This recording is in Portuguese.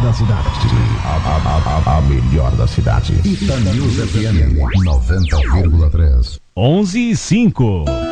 da cidade. A melhor da cidade. Ita News FM 90,3. 11:05.